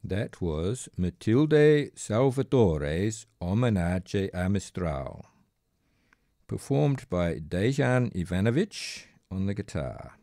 That was Matilde Salvatore's Homenage a Mistral, performed by Dejan Ivanovic on the guitar.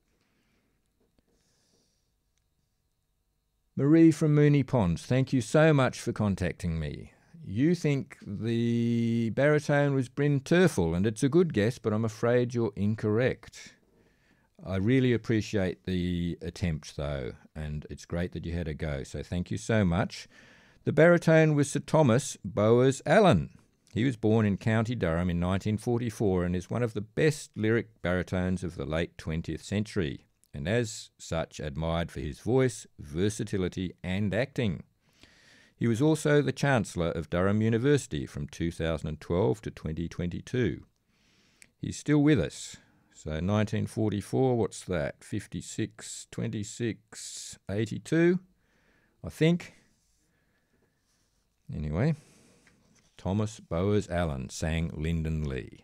Marie from Moonee Ponds, thank you so much for contacting me. You think the baritone was Bryn Terfel, and it's a good guess, but I'm afraid you're incorrect. I really appreciate the attempt, though, and it's great that you had a go, so thank you so much. The baritone was Sir Thomas Bowers Allen. He was born in County Durham in 1944 and is one of the best lyric baritones of the late 20th century, and as such admired for his voice, versatility and acting. He was also the Chancellor of Durham University from 2012 to 2022. He's still with us. So 1944, what's that? 56, 26, 82, I think. Anyway, Thomas Bowers Allen sang Lyndon Lee.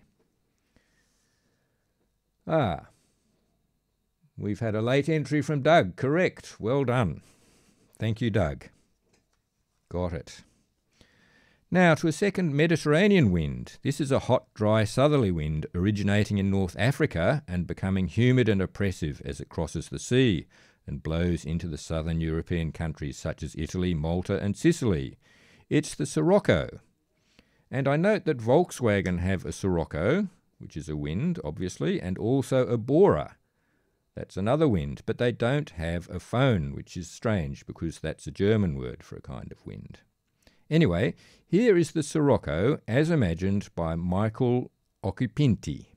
We've had a late entry from Doug. Correct. Well done. Thank you, Doug. Got it. Now to a second Mediterranean wind. This is a hot, dry southerly wind originating in North Africa and becoming humid and oppressive as it crosses the sea and blows into the southern European countries such as Italy, Malta and Sicily. It's the Sirocco. And I note that Volkswagen have a Sirocco, which is a wind, obviously, and also a Bora. That's another wind, but they don't have a phone, which is strange because that's a German word for a kind of wind. Anyway, here is the Sirocco as imagined by Michael Occhipinti.